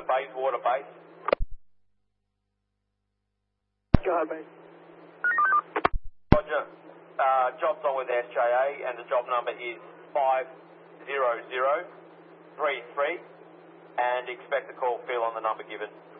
to Bayswater Base. Go ahead, mate. Roger. Job's on with SJA and the job number is 50033 and expect a call, Phil, on the number given.